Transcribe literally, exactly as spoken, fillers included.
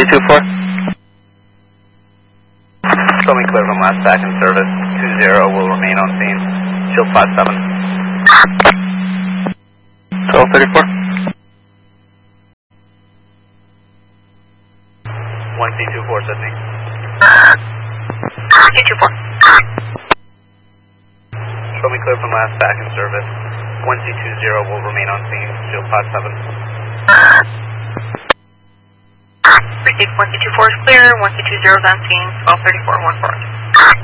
two four. Show me clear from last back in service. two zero will remain on scene. Shield five seven. twelve thirty-four. one C two four, Sydney. C two four. Show me clear from last back in service. one C two zero will remain on scene. Shield five seven. Received one C two four is clear. one C two zero is on scene. twelve thirty-four, one four.